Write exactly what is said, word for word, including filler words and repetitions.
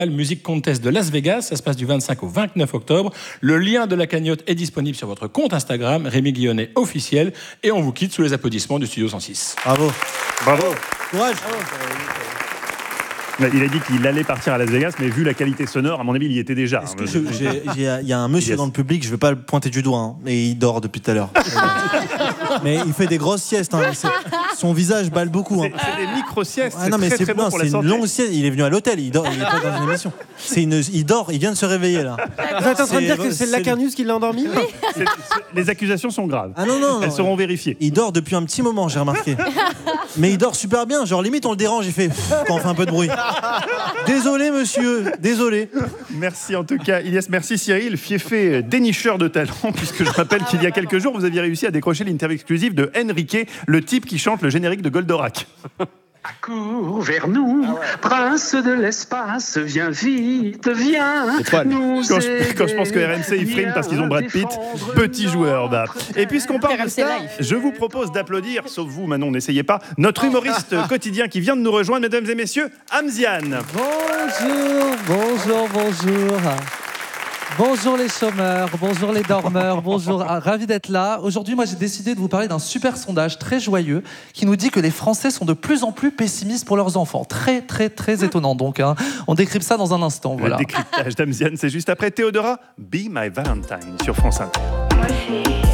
Music Contest de Las Vegas. Ça se passe du vingt-cinq au vingt-neuf octobre. Le lien de la cagnotte est disponible sur votre compte Instagram, Rémi Guillonnet officiel. Et on vous quitte sous les applaudissements du Studio cent six. Bravo. Bravo. Courage. Il a dit qu'il allait partir à Las Vegas, mais vu la qualité sonore, à mon avis, il y était déjà. Il y a un monsieur yes. dans le public, je ne vais pas le pointer du doigt, hein, et il dort depuis tout à l'heure. Mais il fait des grosses siestes. Hein, son visage balle beaucoup. Hein. C'est, c'est des micro-siestes. Ah, non, mais très, c'est, très bon non, pour c'est la santé. une longue sieste. Il est venu à l'hôtel. Il dort. Il est pas dans une émission. C'est une, il dort. Il vient de se réveiller là. Vous êtes en train de dire que c'est le Lacarnus qui l'a endormi? c'est, c'est, Les accusations sont graves. Ah non non. Elles non, seront vérifiées. Il dort depuis un petit moment, j'ai remarqué. Mais il dort super bien. Genre limite on le dérange. Il fait quand on fait un peu de bruit. Désolé monsieur. Désolé. Merci en tout cas, Ilyes. Merci Cyril, fiefé dénicheur de talent, puisque je rappelle qu'il y a quelques jours, vous aviez réussi à décrocher l'interview exclusive de Enrique, le type qui chante le générique de Goldorak. Accours vers nous, ah ouais. Prince de l'espace, viens vite, viens. Nous quand, je, quand je pense que R M C ils friment parce qu'ils ont Brad Pitt, petit joueur. Bah. Et puisqu'on parle de ça, je vous propose d'applaudir, sauf vous Manon, n'essayez pas, notre humoriste quotidien qui vient de nous rejoindre, mesdames et messieurs, Amziane. Bonjour, bonjour, bonjour. Bonjour les chômeurs, bonjour les dormeurs, bonjour, ah, ravi d'être là. Aujourd'hui, moi j'ai décidé de vous parler d'un super sondage très joyeux qui nous dit que les Français sont de plus en plus pessimistes pour leurs enfants. Très, très, très étonnant donc. Hein. On décrypte ça dans un instant. Voilà. Le décryptage d'Amziane, c'est juste après Théodora, Be My Valentine sur France Inter.